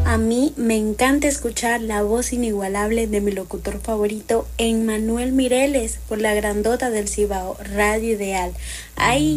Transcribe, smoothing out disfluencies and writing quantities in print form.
A mí me encanta escuchar la voz inigualable de mi locutor favorito, Emmanuel Mireles, por la grandota del Cibao, Radio Ideal. Ay,